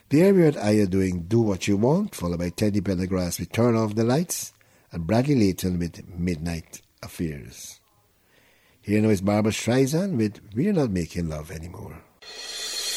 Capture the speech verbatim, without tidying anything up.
There we heard Aya doing Do What You Want, followed by Teddy Pendergrass with Turn Off the Lights, and Bradley Layton with Midnight Affairs. Here now is Barbara Streisand with We're Not Making Love Anymore.